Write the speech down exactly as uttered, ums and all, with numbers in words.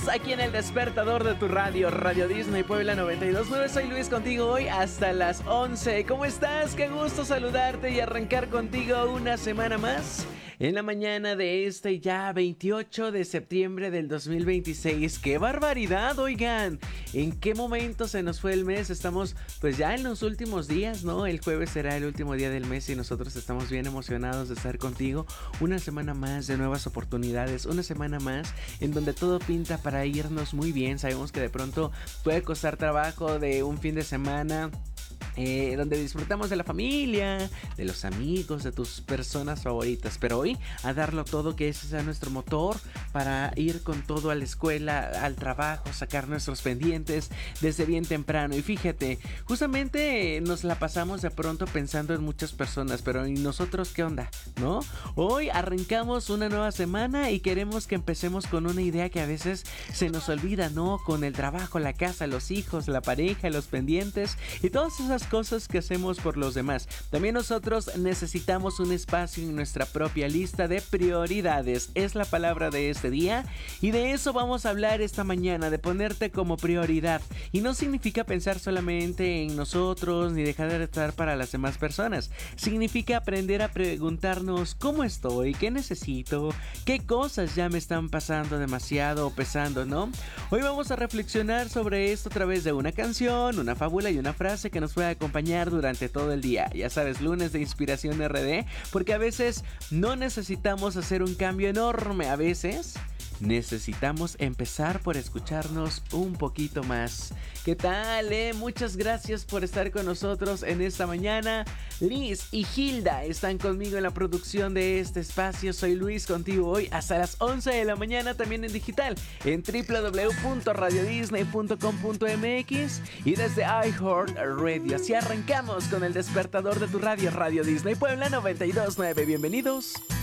aquí en el despertador de tu radio, Radio Disney Puebla noventa y dos punto nueve. Soy Luis contigo hoy hasta las once. ¿Cómo estás? Qué gusto saludarte y arrancar contigo una semana más. En la mañana de este ya veintiocho de septiembre del dos mil veintiséis. ¡Qué barbaridad, oigan! ¿En qué momento se nos fue el mes? Estamos pues ya en los últimos días, ¿no? El jueves será el último día del mes y nosotros estamos bien emocionados de estar contigo. Una semana más de nuevas oportunidades, una semana más en donde todo pinta para irnos muy bien. Sabemos que de pronto puede costar trabajo de un fin de semana Eh, donde disfrutamos de la familia, de los amigos, de tus personas favoritas. Pero hoy a darlo todo, que ese sea nuestro motor para ir con todo a la escuela, al trabajo, sacar nuestros pendientes desde bien temprano. Y fíjate, justamente nos la pasamos de pronto pensando en muchas personas, pero ¿y nosotros qué onda? ¿No? Hoy arrancamos una nueva semana y queremos que empecemos con una idea que a veces se nos olvida, ¿no? Con el trabajo, la casa, los hijos, la pareja, los pendientes y todas esas cosas que hacemos por los demás. También nosotros necesitamos un espacio en nuestra propia lista de prioridades. Es la palabra de este día y de eso vamos a hablar esta mañana, de ponerte como prioridad. Y no significa pensar solamente en nosotros ni dejar de estar para las demás personas. Significa aprender a preguntarnos cómo estoy, qué necesito, qué cosas ya me están pasando demasiado o pesando, ¿no? Hoy vamos a reflexionar sobre esto a través de una canción, una fábula y una frase que nos puede acompañar durante todo el día. Ya sabes, lunes de Inspiración R D, porque a veces no necesitamos hacer un cambio enorme, a veces necesitamos empezar por escucharnos un poquito más. ¿Qué tal, eh? Muchas gracias por estar con nosotros en esta mañana. Liz y Hilda están conmigo en la producción de este espacio. Soy Luis contigo hoy hasta las once de la mañana, también en digital en doble u doble u doble u punto radio disney punto com punto m x y desde iHeartRadio. Así arrancamos con el despertador de tu radio, Radio Disney Puebla noventa y dos punto nueve. Bienvenidos.